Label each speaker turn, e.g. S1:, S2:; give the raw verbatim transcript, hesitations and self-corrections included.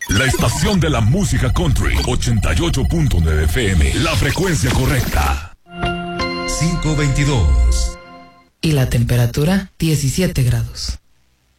S1: La estación de la música country, ochenta y ocho punto nueve F M, la frecuencia correcta.
S2: cinco veintidós.
S3: Y la temperatura, diecisiete grados.